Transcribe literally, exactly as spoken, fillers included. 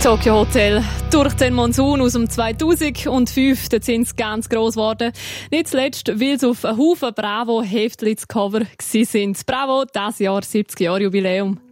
Tokyo Hotel. Durch den Monsun aus dem zweitausendfünf, dort sind sie ganz gross geworden. Nicht zuletzt, weil sie auf einen Haufen Bravo-Heftchen zu Cover waren. Bravo, das Jahr siebzig Jahre Jubiläum.